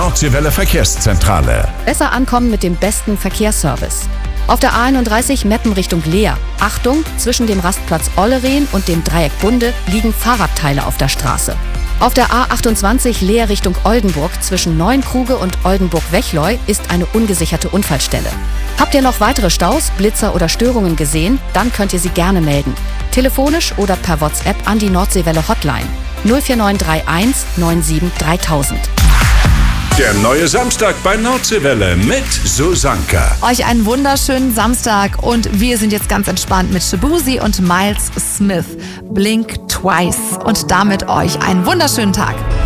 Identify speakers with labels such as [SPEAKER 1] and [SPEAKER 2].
[SPEAKER 1] Nordseewelle Verkehrszentrale.
[SPEAKER 2] Besser ankommen mit dem besten Verkehrsservice. Auf der A31 Meppen Richtung Leer. Achtung, zwischen dem Rastplatz Ollereen und dem Dreieck Bunde liegen Fahrradteile auf der Straße. Auf der A28 Leer Richtung Oldenburg zwischen Neuenkruge und Oldenburg-Wechleu ist eine ungesicherte Unfallstelle. Habt ihr noch weitere Staus, Blitzer oder Störungen gesehen? Dann könnt ihr sie gerne melden. Telefonisch oder per WhatsApp an die Nordseewelle Hotline 04931 97 3000.
[SPEAKER 1] Der neue Samstag bei Nordseewelle mit Susanka.
[SPEAKER 3] Euch einen wunderschönen Samstag und wir sind jetzt ganz entspannt mit Shabuzi und Miles Smith. Blink Twice und damit euch einen wunderschönen Tag.